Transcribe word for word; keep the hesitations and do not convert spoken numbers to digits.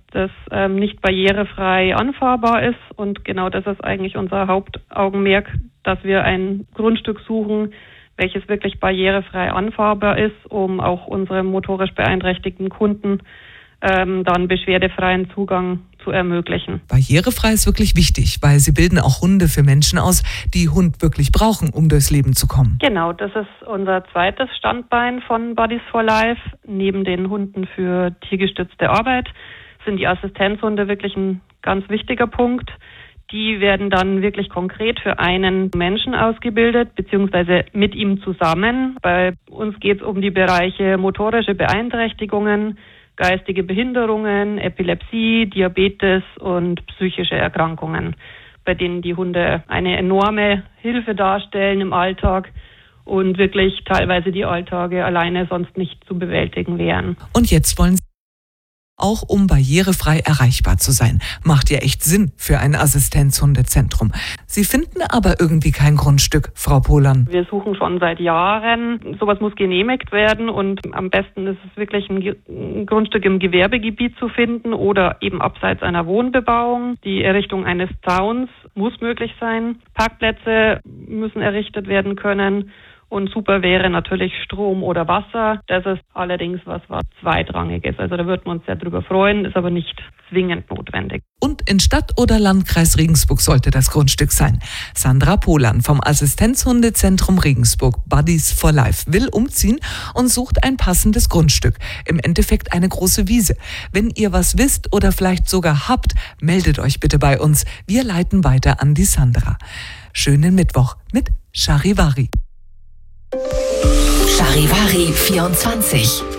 das ähm, nicht barrierefrei anfahrbar ist. Und genau das ist eigentlich unser Hauptaugenmerk, dass wir ein Grundstück suchen, welches wirklich barrierefrei anfahrbar ist, um auch unsere motorisch beeinträchtigten Kunden ähm, dann beschwerdefreien Zugang zu ermöglichen. Barrierefrei ist wirklich wichtig, weil Sie bilden auch Hunde für Menschen aus, die Hund wirklich brauchen, um durchs Leben zu kommen. Genau, das ist unser zweites Standbein von Buddies for Life. Neben den Hunden für tiergestützte Arbeit sind die Assistenzhunde wirklich ein ganz wichtiger Punkt. Die werden dann wirklich konkret für einen Menschen ausgebildet, beziehungsweise mit ihm zusammen. Bei uns geht es um die Bereiche motorische Beeinträchtigungen, geistige Behinderungen, Epilepsie, Diabetes und psychische Erkrankungen, bei denen die Hunde eine enorme Hilfe darstellen im Alltag und wirklich teilweise die Alltage alleine sonst nicht zu bewältigen wären. Und jetzt wollen Sie auch um barrierefrei erreichbar zu sein. Macht ja echt Sinn für ein Assistenzhundezentrum. Sie finden aber irgendwie kein Grundstück, Frau Polan. Wir suchen schon seit Jahren. Sowas muss genehmigt werden und am besten ist es wirklich ein, Ge- ein Grundstück im Gewerbegebiet zu finden oder eben abseits einer Wohnbebauung. Die Errichtung eines Zauns muss möglich sein. Parkplätze müssen errichtet werden können. Und super wäre natürlich Strom oder Wasser. Das ist allerdings was, was zweitrangig ist. Also da würden wir uns sehr drüber freuen, ist aber nicht zwingend notwendig. Und in Stadt oder Landkreis Regensburg sollte das Grundstück sein. Sandra Polan vom Assistenzhundezentrum Regensburg Buddies for Life will umziehen und sucht ein passendes Grundstück. Im Endeffekt eine große Wiese. Wenn ihr was wisst oder vielleicht sogar habt, meldet euch bitte bei uns. Wir leiten weiter an die Sandra. Schönen Mittwoch mit Charivari. Charivari vierundzwanzig